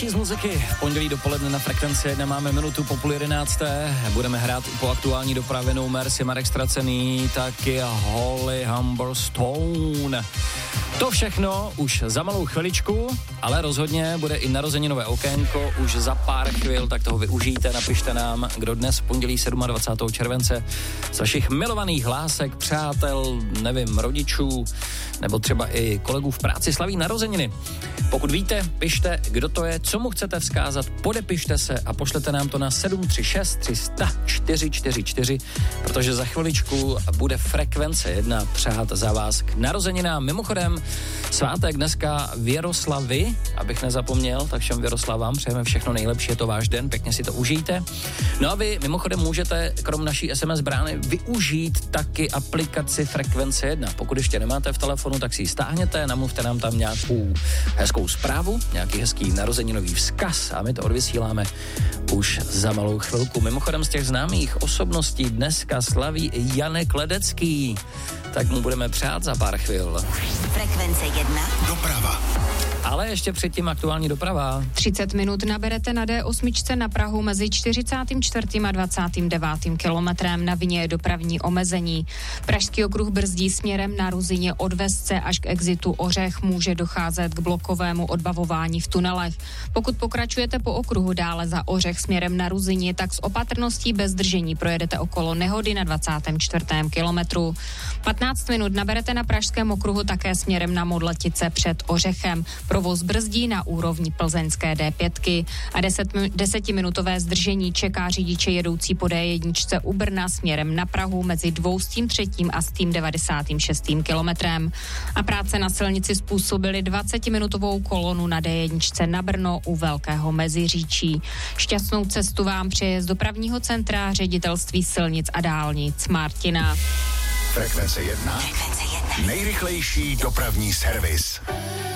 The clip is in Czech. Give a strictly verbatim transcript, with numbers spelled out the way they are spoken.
nejlepší z muziky. V pondělí dopoledne na Frekvenci jedna máme minutu po půl jedenácté. Budeme hrát i po aktuální dopravenou Mercy, Marek Ztracený, taky Holly Humberstone. To všechno už za malou chviličku, ale rozhodně bude i narozeninové okénko už za pár chvil, tak toho využijte, napište nám, kdo dnes v pondělí dvacátého sedmého července z vašich milovaných hlásek, přátel, nevím, rodičů, nebo třeba i kolegů v práci slaví narozeniny. Pokud víte, pište, kdo to je, co mu chcete vzkázat, podepište se a pošlete nám to na sedm tři šest tři sta čtyři čtyři čtyři, protože za chviličku bude Frekvence jedna přát za vás k narozeninám. Mimochodem, svátek dneska Věroslavy, abych nezapomněl, tak všem Věroslavám přejeme všechno nejlepší, je to váš den, pěkně si to užijte. No a vy mimochodem můžete krom naší es em es brány využít taky aplikaci Frekvence jedna. Pokud ještě nemáte v telefonu, tak si ji stáhněte, namluvte nám tam nějakou hezkou zprávu, nějaký hezký narozeninový vzkaz a my to odvysíláme už za malou chvilku. Mimochodem z těch známých osobností dneska slaví Janek Ledecký, tak mu budeme přát za pár chvil. Frekvence jedna. Doprava. Ale ještě předtím aktuální doprava. třicet minut naberete na dé osm na Prahu mezi čtyřicátým čtvrtým a dvacátým devátým kilometrem. Na vině je dopravní omezení. Pražský okruh brzdí směrem na Ruzyně od Vesce až k exitu Ořech. Může docházet k blokovému odbavování v tunelech. Pokud pokračujete po okruhu dále za Ořech směrem na Ruzyni, tak s opatrností bez zdržení projedete okolo nehody na dvacátém čtvrtém kilometru. patnáct minut naberete na Pražském okruhu také směrem na Modletice před Ořechem. Provoz brzdí na úrovni plzeňské dé pět a desetiminutové zdržení čeká řidiče jedoucí po dé jedna u Brna směrem na Prahu mezi dvoustým třetím a stým devadesátým šestým kilometrem. A práce na silnici způsobily dvacetiminutovou kolonu na dé jedna na Brno u Velkého Meziříčí. Šťastnou cestu vám přeje z dopravního centra Ředitelství silnic a dálnic Martina. Frekvence jedna. Frekvence jedna. Nejrychlejší dopravní servis.